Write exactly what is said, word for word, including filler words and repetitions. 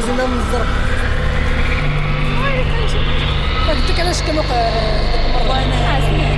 زينه من الزرق. قلت لك علاش كانوا وانا